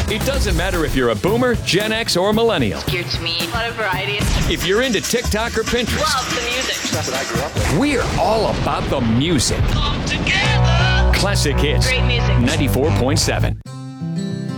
It doesn't matter if you're a boomer, Gen X, or millennial. Geared to me. A lot of variety. If you're into TikTok or Pinterest. Love the music. Stuff that I grew up with. We're all about the music. Come together. Classic Hits. Great music. 94.7.